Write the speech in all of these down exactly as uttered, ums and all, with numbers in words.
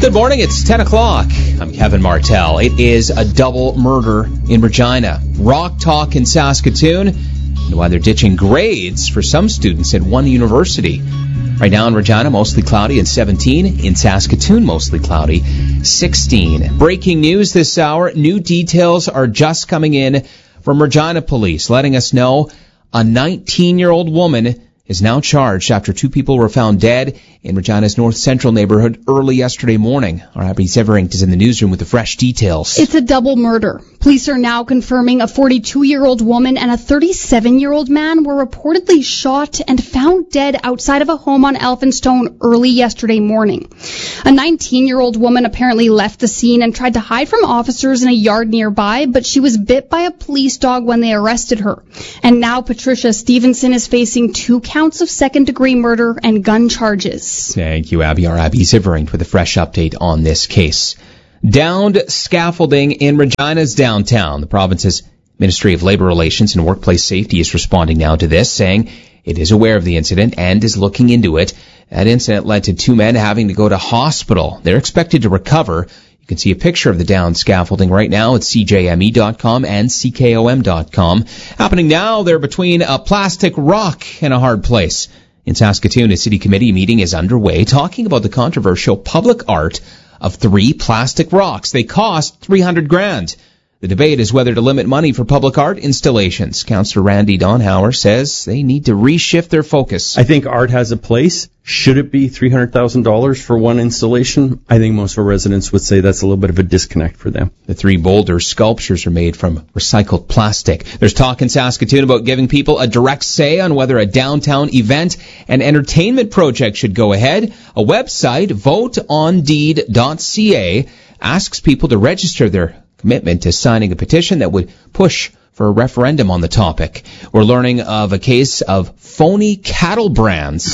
Good morning, it's ten o'clock. I'm Kevin Martell. It is a double murder in Regina. Rock talk in Saskatoon, and why they're ditching grades for some students at one university. Right now in Regina, mostly cloudy and seventeen. In Saskatoon, mostly cloudy, sixteen. Breaking news this hour. New details are just coming in from Regina Police, letting us know a nineteen-year-old woman is now charged after two people were found dead in Regina's North Central neighborhood early yesterday morning. Our Abby Zevering is in the newsroom with the fresh details. It's a double murder. Police are now confirming a forty-two-year-old woman and a thirty-seven-year-old man were reportedly shot and found dead outside of a home on Elphinstone early yesterday morning. A nineteen-year-old woman apparently left the scene and tried to hide from officers in a yard nearby, but she was bit by a police dog when they arrested her. And now Patricia Stevenson is facing two counts of second-degree murder and gun charges. Thank you, Abby. Our Abby Zivering with a fresh update on this case. Downed scaffolding in Regina's downtown. The province's Ministry of Labour Relations and Workplace Safety is responding now to this, saying it is aware of the incident and is looking into it. That incident led to two men having to go to hospital. They're expected to recover. You can see a picture of the downed scaffolding right now at C J M E dot com and C K O M dot com. Happening now, they're between a plastic rock and a hard place. In Saskatoon, a city committee meeting is underway talking about the controversial public art of three plastic rocks. They cost three hundred grand. The debate is whether to limit money for public art installations. Councillor Randy Donhauer says they need to reshift their focus. I think art has a place. Should it be three hundred thousand dollars for one installation? I think most of our residents would say that's a little bit of a disconnect for them. The three boulder sculptures are made from recycled plastic. There's talk in Saskatoon about giving people a direct say on whether a downtown event and entertainment project should go ahead. A website, vote on deed dot c a, asks people to register their commitment to signing a petition that would push for a referendum on the topic. We're learning of a case of phony cattle brands.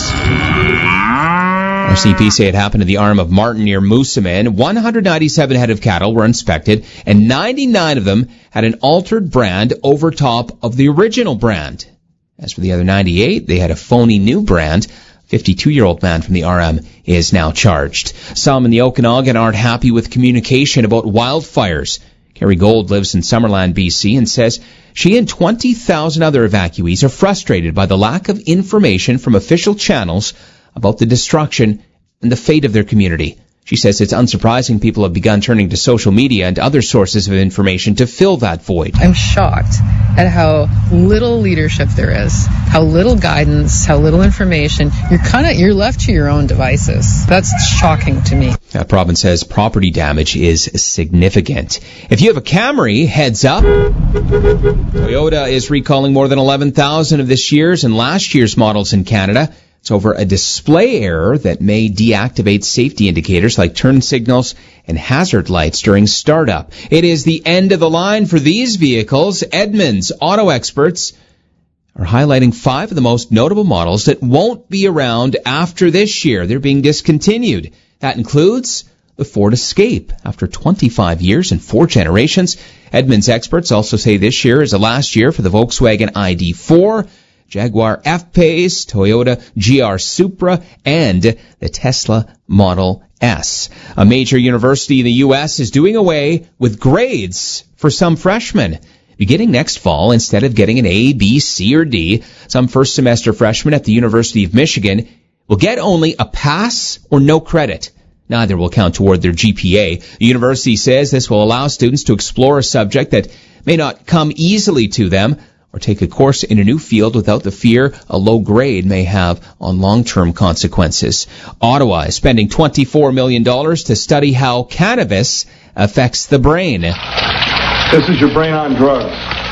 R C P say it happened to the arm of Martin near Moosomin. one hundred ninety-seven head of cattle were inspected, and ninety-nine of them had an altered brand over top of the original brand. As for the other ninety-eight, they had a phony new brand. fifty-two-year-old man from the R M is now charged. Some in the Okanagan aren't happy with communication about wildfires. Carrie Gold lives in Summerland, B C, and says she and twenty thousand other evacuees are frustrated by the lack of information from official channels about the destruction and the fate of their community. She says it's unsurprising people have begun turning to social media and other sources of information to fill that void. I'm shocked at how little leadership there is, how little guidance, how little information. You're kind of, you're left to your own devices. That's shocking to me. That province says property damage is significant. If you have a Camry, heads up. Toyota is recalling more than eleven thousand of this year's and last year's models in Canada. It's over a display error that may deactivate safety indicators like turn signals and hazard lights during startup. It is the end of the line for these vehicles. Edmunds auto experts are highlighting five of the most notable models that won't be around after this year. They're being discontinued. That includes the Ford Escape. After twenty-five years and four generations, Edmunds experts also say this year is the last year for the Volkswagen I D four, Jaguar F-Pace, Toyota G R Supra, and the Tesla Model S. A major university in the U S is doing away with grades for some freshmen. Beginning next fall, instead of getting an A, B, C, or D, some first semester freshmen at the University of Michigan will get only a pass or no credit. Neither will count toward their G P A. The university says this will allow students to explore a subject that may not come easily to them, or take a course in a new field without the fear a low grade may have on long-term consequences. Ottawa is spending twenty-four million dollars to study how cannabis affects the brain. This is your brain on drugs.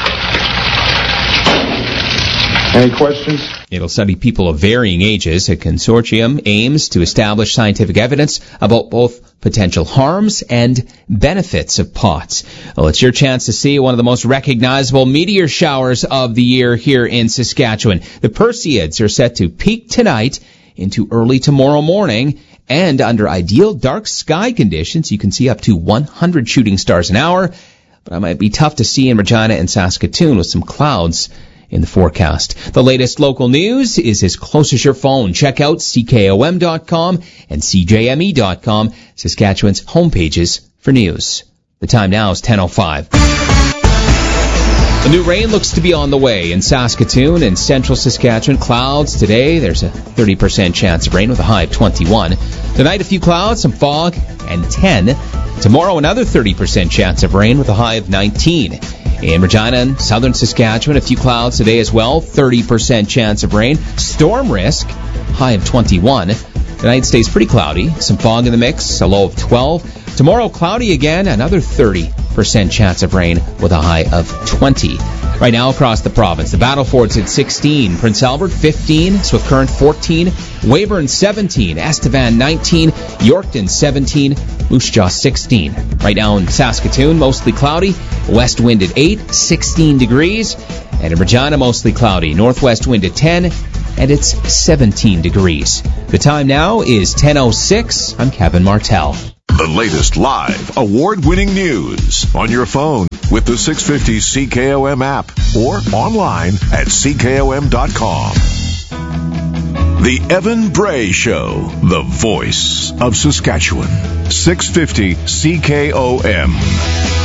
Any questions? It'll study people of varying ages. A consortium aims to establish scientific evidence about both potential harms and benefits of pots. Well, it's your chance to see one of the most recognizable meteor showers of the year here in Saskatchewan. The Perseids are set to peak tonight into early tomorrow morning, and under ideal dark sky conditions, you can see up to one hundred shooting stars an hour. But it might be tough to see in Regina and Saskatoon with some clouds in the forecast. The latest local news is as close as your phone. Check out C K O M dot com and C J M E dot com, Saskatchewan's homepages for news. The time now is ten oh five. The new rain looks to be on the way in Saskatoon and central Saskatchewan. Clouds today. There's a thirty percent chance of rain with a high of twenty-one. Tonight, a few clouds, some fog, and ten. Tomorrow, another thirty percent chance of rain with a high of nineteen. In Regina and southern Saskatchewan, a few clouds today as well. thirty percent chance of rain. Storm risk, high of twenty-one. Tonight stays pretty cloudy. Some fog in the mix, a low of twelve. Tomorrow, cloudy again, another thirty percent chance of rain with a high of twenty. Right now across the province, the Battleford's at sixteen, Prince Albert fifteen, Swift Current fourteen, Weyburn seventeen, Estevan nineteen, Yorkton seventeen, Moose Jaw sixteen. Right now in Saskatoon, mostly cloudy, west wind at eight, sixteen degrees, and in Regina, mostly cloudy, northwest wind at ten, and it's seventeen degrees. The time now is ten oh six. I'm Kevin Martell. The latest live, award-winning news on your phone with the six fifty C K O M app or online at C K O M dot com. The Evan Bray Show, the voice of Saskatchewan. six fifty C K O M.